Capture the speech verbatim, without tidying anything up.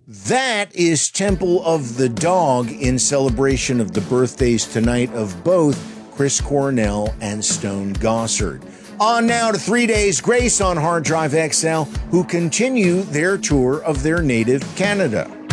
That is Temple of the Dog in celebration of the birthdays tonight of both Chris Cornell and Stone Gossard. On now to Three Days Grace on Hard Drive X L, who continue their tour of their native Canada.